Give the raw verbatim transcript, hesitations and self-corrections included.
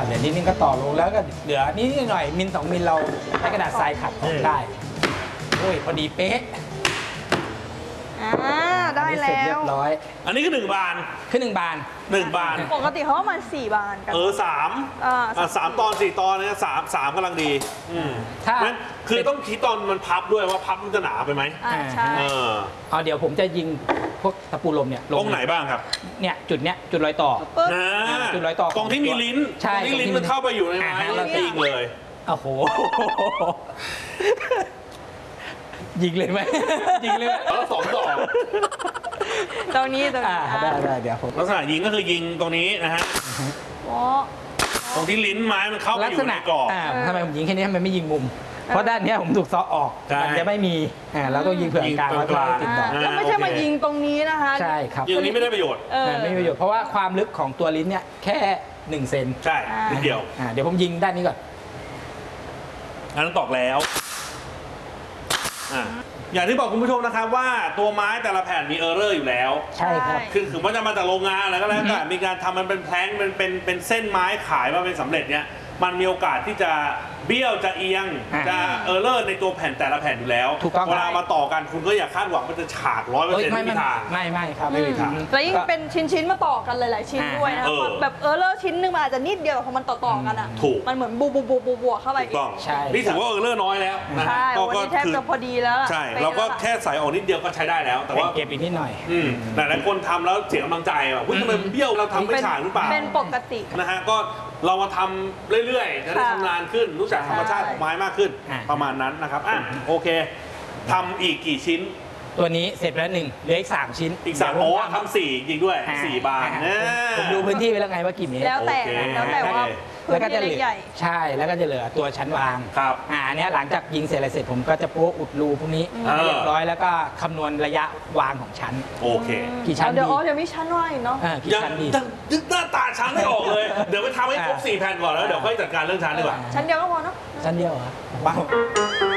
เดี๋ยวนิดนึงก็ต่อลงแล้วก็เหลือนิดหน่อยมิลสองมิลเราใช้กระดาษทรายขัดได้โอ้ยพอดีเป๊ะอ่าได้แล้วเรียบร้อยอันนี้คือหนึ่งบานคือหนึ่งบานหนึ่งบานปกติเขาประมาณสี่บานกันเออสามอ่าสามตอนสี่ตอนเนี่ยสามสามกำลังดีอืมถ้าคือต้องคิดตอนมันพับด้วยว่าพับมันจะหนาไปไหมอ่าใช่เออเอาเดี๋ยวผมจะยิงพวกตะปูลมเนี่ยตรงไหนบ้างครับเนี่ยจุดเนี้ยจุดรอยต่อจุดรอยต่อตรงที่มีลิ้นใช่ตรงที่ลิ้นมันเข้าไปอยู่ในไม้แล้วยิงเลยโอ้โหยิงเลยไหมยิงเลยแล้วสองดอกตรงนี้ตรงนี้ได้ได้เดี๋ยวผมลักษณะยิงก็คือยิงตรงนี้นะฮะตรงที่ลิ้นไม้มันเข้าไปอยู่ในกรอบทำไมผมยิงแค่นี้ทำไมไม่ยิงมุมเพราะด้านนี้ผมถูกซ้อออกมันจะไม่มีอ่าแล้วต้องยิงเผื่อกลางแล้วก็ติดต่อแล้วไม่ใช่มายิงตรงนี้นะคะใช่ครับยิงนี้ไม่ได้ประโยชน์ไม่มีประโยชน์เพราะว่าความลึกของตัวลิ้นเนี่ยแค่หนึ่งเซนใช่นิดเดียวเดี๋ยวผมยิงด้านนี้ก่อนอันนั้นตอกแล้วอย่างที่บอกคุณผู้ชมนะครับว่าตัวไม้แต่ละแผ่นมีเออร์เรอร์อยู่แล้วใช่ครับคือถึงว่าจะมาจากโรงงานอะไรก็แล้วแต่มีการทำมันเป็นแพลงเป็นเป็นเป็นเส้นไม้ขายมาเป็นสำเร็จเนี้ยมันมีโอกาสที่จะเบี้ยวจะเอียงจะเออร์เลอร์ในตัวแผ่นแต่ละแผ่นอยู่แล้วเวลามาต่อกันคุณก็อย่าคาดหวังว่าจะฉากร้อยเปอร์เซ็นต์ไม่มีทางไม่ไม่ครับไม่มีทางแล้วยิ่งเป็นชิ้นๆมาต่อกันหลายๆชิ้นด้วยนะแบบเออร์เลอร์ชิ้นหนึ่งมันอาจจะนิดเดียวแต่พอมันต่อๆกันอ่ะถูกมันเหมือนบูบูบูบูบูเข้าไปถูกต้องนี่ถือว่าเออร์เลอร์น้อยแล้วนะใช่วันนี้แทบจะพอดีแล้วใช่เราก็แค่ใส่ออกนิดเดียวก็ใช้ได้แล้วแต่ว่าเก็บอีกนิดหน่อยแต่หลายคนทำแล้วเสียกำลังใจว่าทำไมเบี้ยวเราทำไม่ฉากหรือเปล่าเป็นปกตินะฮะก็เรามาทำเรื่อยๆจะได้ชำนาญขึ้นรู้จักธรรมชาติของไม้มากขึ้นประมาณนั้นนะครับอ่ะโอเคทำอีกกี่ชิ้นตัวนี้เสร็จแล้วหนึ่งเหลืออีกสามชิ้นอีกสามโอ้ทำสี่จริงด้วยสี่บานผมดูพื้นที่ไปแล้วไงว่ากี่เมตรแล้วแต่แล้วแต่ว่าแล้วก็จะเหลือใช่แล้วก็จะเหลือตัวชั้นวางครับอ่าเนี้ยหลังจากยิงเสร็จอะไรเสร็จผมก็จะโป๊ะอุดรูพวกนี้เรียบร้อยแล้วก็คำนวณระยะวางของชั้นโอเคกี่ชั้นดีเดี๋ยวอ๋อเดี๋ยวมีชั้นวางอีกเนาะกี่ชั้นดียังหน้าตาชั้นไม่ออกเลยเดี๋ยวไปทำให้ครบสี่แผ่นก่อนแล้วเดี๋ยวค่อยจัดการเรื่องชั้นดีกว่าชั้นเดียวก็พอเนาะชั้นเดียวเหรอบ้า